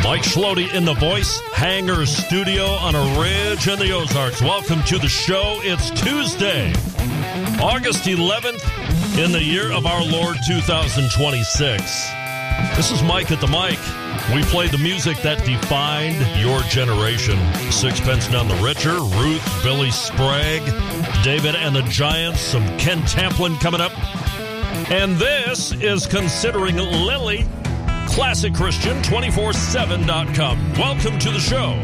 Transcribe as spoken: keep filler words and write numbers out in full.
Mike Schlody in the Voice Hangar Studio on a ridge in the Ozarks. Welcome to the show. It's Tuesday, August eleventh, in the year of our Lord two thousand twenty-six. This is Mike at the mic. We play the music that defined your generation. Sixpence None the Richer, Ruth, Billy Sprague, David and the Giants, some Ken Tamplin coming up. And this is Considering Lily, Classic Christian two forty-seven dot com. Welcome to the show.